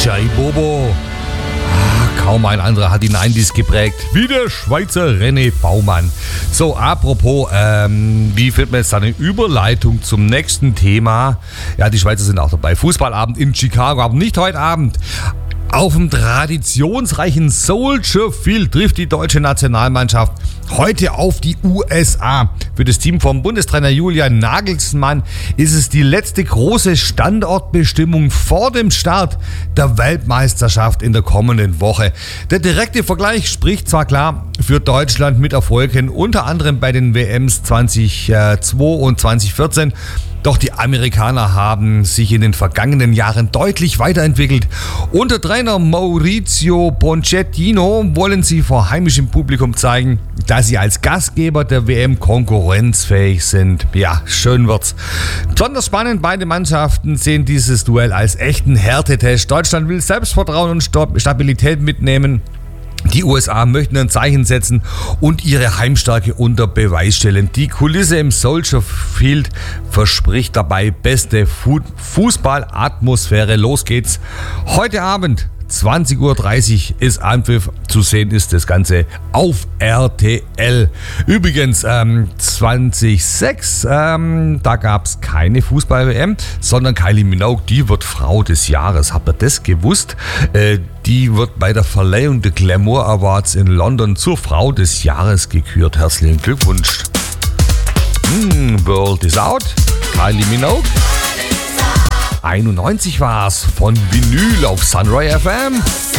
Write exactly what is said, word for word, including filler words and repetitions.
Jerry Bobo. Ah, kaum ein anderer hat die neunziger geprägt, wie der Schweizer René Baumann. So, apropos, ähm, wie findet man jetzt eine Überleitung zum nächsten Thema? Ja, die Schweizer sind auch dabei. Fußballabend in Chicago, aber nicht heute Abend. Auf dem traditionsreichen Soldier Field trifft die deutsche Nationalmannschaft heute auf die U S A. Für das Team vom Bundestrainer Julian Nagelsmann ist es die letzte große Standortbestimmung vor dem Start der Weltmeisterschaft in der kommenden Woche. Der direkte Vergleich spricht zwar klar für Deutschland mit Erfolgen, unter anderem bei den W Ms zweitausendzwei und zweitausendvierzehn. Doch die Amerikaner haben sich in den vergangenen Jahren deutlich weiterentwickelt. Unter Trainer Maurizio Pochettino wollen sie vor heimischem Publikum zeigen, dass sie als Gastgeber der W M konkurrenzfähig sind. Ja, schön wird's. Besonders spannend, beide Mannschaften sehen dieses Duell als echten Härtetest. Deutschland will Selbstvertrauen und Stabilität mitnehmen. Die U S A möchten ein Zeichen setzen und ihre Heimstärke unter Beweis stellen. Die Kulisse im Soldier Field verspricht dabei beste Fu- Fußballatmosphäre. Los geht's. Heute Abend zwanzig Uhr dreißig ist Anpfiff. Zu sehen ist das Ganze auf R T L. Übrigens, ähm, zweitausendsechs, ähm, da gab es keine Fußball-W M, sondern Kylie Minogue, die wird Frau des Jahres. Habt ihr das gewusst? Äh, die wird bei der Verleihung der Glamour Awards in London zur Frau des Jahres gekürt. Herzlichen Glückwunsch. Hm, World is out. Kylie Minogue. einundneunzig war's von Vinyl auf Sunray F M.